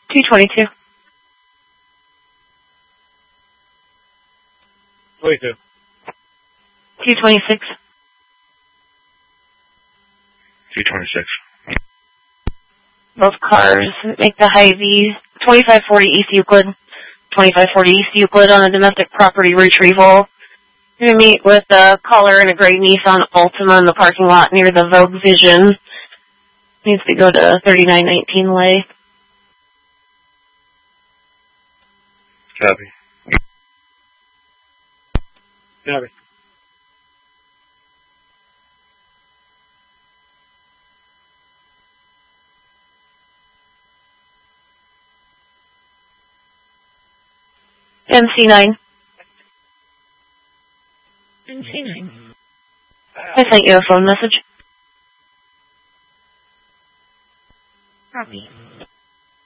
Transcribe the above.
222. 22. 226. 226. Both cars make the Hy-Vee. 2540 East Euclid. 2540 East Euclid on a domestic property retrieval. You're going to meet with a caller in a gray Nissan Altima in the parking lot near the Vogue Vision. Needs to go to 3919 Lay. Copy. Copy. MC9. MC9. I sent you a phone message. Copy.